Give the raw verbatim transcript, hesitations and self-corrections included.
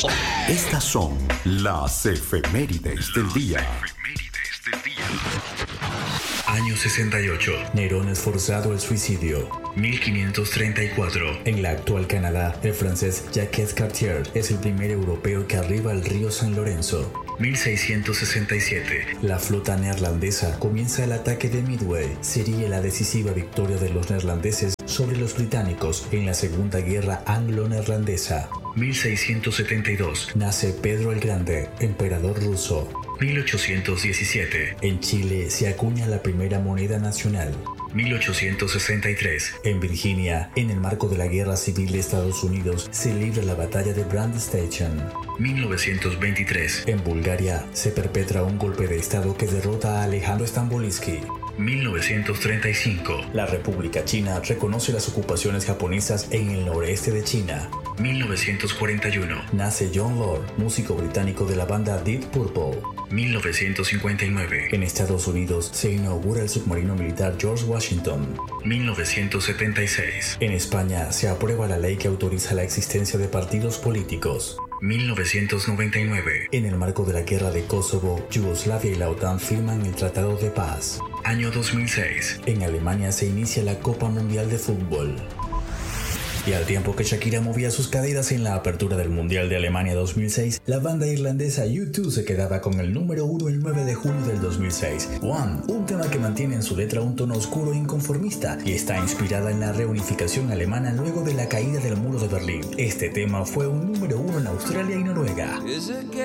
Estas son las efemérides del día. Año sesenta y ocho. Nerón es forzado al suicidio. mil quinientos treinta y cuatro. En la actual Canadá, el francés Jacques Cartier es el primer europeo que arriba el río San Lorenzo. mil seiscientos sesenta y siete. La flota neerlandesa comienza el ataque de Midway. Sería la decisiva victoria de los neerlandeses sobre los británicos en la Segunda Guerra Anglo-Neerlandesa. mil seiscientos setenta y dos. Nace Pedro el Grande, emperador ruso. mil ochocientos diecisiete. En Chile se acuña la primera moneda nacional. mil ochocientos sesenta y tres. En Virginia, en el marco de la Guerra Civil de Estados Unidos, se libra la batalla de Brand Station. mil novecientos veintitrés. En Bulgaria, se perpetra un golpe de Estado que derrota a Alejandro Stamboliski. mil novecientos treinta y cinco. La República China reconoce las ocupaciones japonesas en el noreste de China. mil novecientos cuarenta y uno. Nace John Lord, músico británico de la banda Deep Purple. mil novecientos cincuenta y nueve. En Estados Unidos se inaugura el submarino militar George Washington. mil novecientos setenta y seis. En España se aprueba la ley que autoriza la existencia de partidos políticos. mil novecientos noventa y nueve. En el marco de la guerra de Kosovo, Yugoslavia y la OTAN firman el Tratado de Paz. Año dos mil seis. En Alemania se inicia la Copa Mundial de Fútbol. Y al tiempo que Shakira movía sus caderas en la apertura del Mundial de Alemania dos mil seis, la banda irlandesa U dos se quedaba con el número uno el nueve de junio del dos mil seis. One, un tema que mantiene en su letra un tono oscuro e inconformista y está inspirada en la reunificación alemana luego de la caída del muro de Berlín. Este tema fue un número uno en Australia y Noruega.